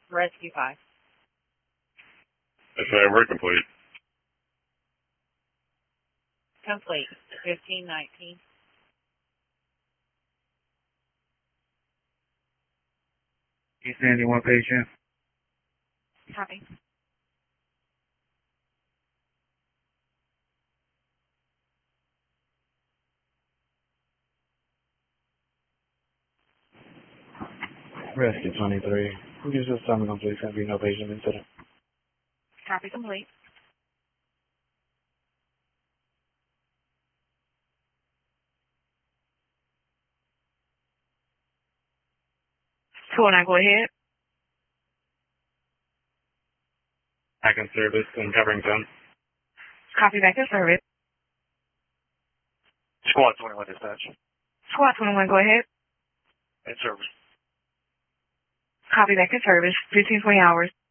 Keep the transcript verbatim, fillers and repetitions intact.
Rescue five. S A, we're complete. Complete. fifteen nineteen. East Sandy, one patient. Copy. Rescue twenty-three. Who gives us time complete? Going to be no patient incident. Copy complete. two oh nine, go ahead. Back in service and covering ten. Copy back in service. Squad twenty-one dispatch. Squad twenty-one, go ahead. In service. Copy back in service. fifteen twenty hours.